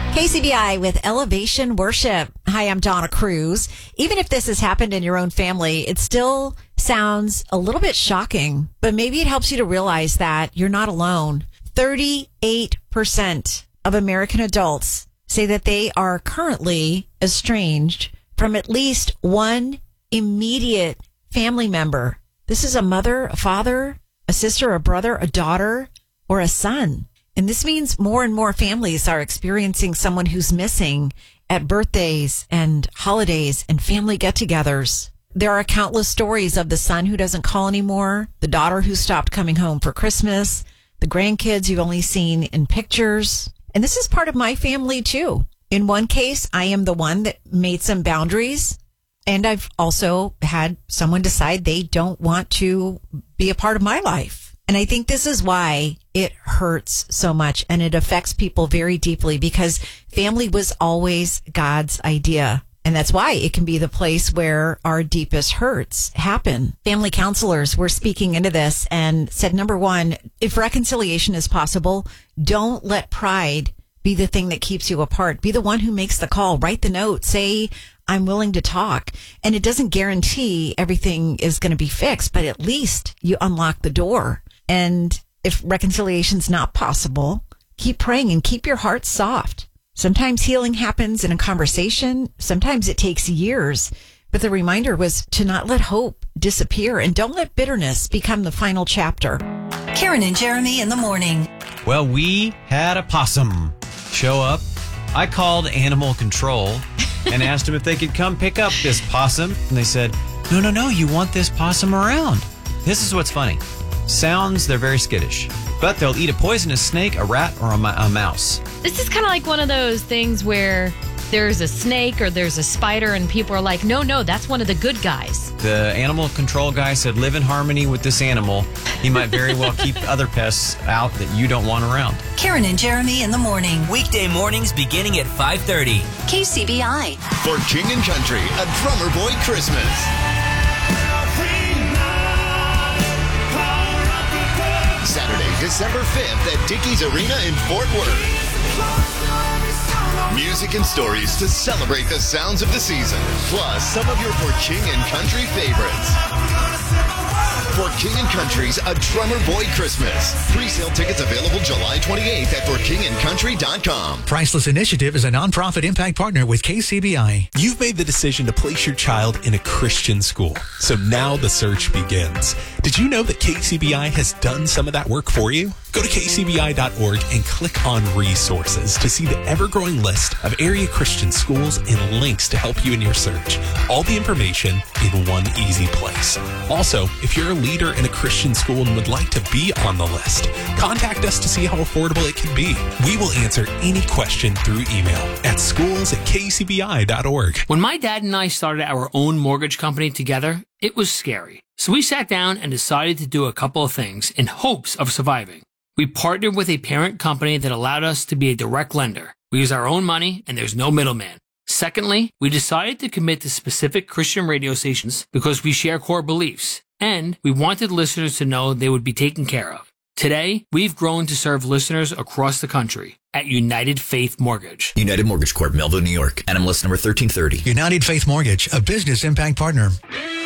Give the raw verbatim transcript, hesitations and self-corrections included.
K C B I with Elevation Worship. Hi, I'm Donna Cruz. Even if this has happened in your own family, it still sounds a little bit shocking, but maybe it helps you to realize that you're not alone. thirty-eight percent of American adults say that they are currently estranged from at least one immediate family member. This is a mother, a father, a sister, a brother, a daughter, or a son. And this means more and more families are experiencing someone who's missing at birthdays and holidays and family get-togethers. There are countless stories of the son who doesn't call anymore, the daughter who stopped coming home for Christmas, the grandkids you've only seen in pictures. And this is part of my family, too. In one case, I am the one that made some boundaries. And I've also had someone decide they don't want to be a part of my life. And I think this is why it hurts so much and it affects people very deeply, because family was always God's idea. And that's why it can be the place where our deepest hurts happen. Family counselors were speaking into this and said, number one, if reconciliation is possible, don't let pride be the thing that keeps you apart. Be the one who makes the call. Write the note. Say, I'm willing to talk. And it doesn't guarantee everything is going to be fixed, but at least you unlock the door. And if reconciliation's not possible, keep praying and keep your heart soft. Sometimes healing happens in a conversation. Sometimes it takes years. But the reminder was to not let hope disappear and don't let bitterness become the final chapter. Karen and Jeremy in the morning. Well, we had a possum show up. I called animal control and asked them if they could come pick up this possum. And they said, no, no, no, you want this possum around. This is what's funny. Sounds, they're very skittish, but they'll eat a poisonous snake, a rat, or a, a mouse. This is kind of like one of those things where there's a snake or there's a spider and people are like, no, no, that's one of the good guys. The animal control guy said, live in harmony with this animal. He might very well keep other pests out that you don't want around. Karen and Jeremy in the morning. Weekday mornings beginning at five thirty. K C B I. For King and Country, a Drummer Boy Christmas. Saturday, December fifth at Dickies Arena in Fort Worth. Music and stories to celebrate the sounds of the season, plus some of your For King and Country favorites. For King and Country's A Drummer Boy Christmas. Pre-sale tickets available July twenty-eighth at for king and country dot com. Priceless Initiative is a nonprofit impact partner with K C B I. You've made the decision to place your child in a Christian school, so now the search begins. Did you know that K C B I has done some of that work for you? Go to k c b i dot org and click on resources to see the ever-growing list of area Christian schools and links to help you in your search. All the information in one easy place. Also, if you're a leader in a Christian school and would like to be on the list, contact us to see how affordable it can be. We will answer any question through email at schools at k c b i dot org. When my dad and I started our own mortgage company together, it was scary. So we sat down and decided to do a couple of things in hopes of surviving. We partnered with a parent company that allowed us to be a direct lender. We use our own money and there's no middleman. Secondly, we decided to commit to specific Christian radio stations because we share core beliefs, and we wanted listeners to know they would be taken care of. Today, we've grown to serve listeners across the country at United Faith Mortgage. United Mortgage Corp, Melville, New York. N M L S number thirteen thirty. United Faith Mortgage, a business impact partner.